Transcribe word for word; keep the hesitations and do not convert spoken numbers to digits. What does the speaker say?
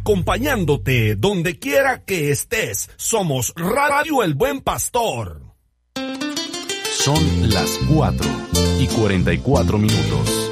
acompañándote donde quiera que estés. Somos Radio El Buen Pastor. Son las cuatro y cuarenta y cuatro minutos.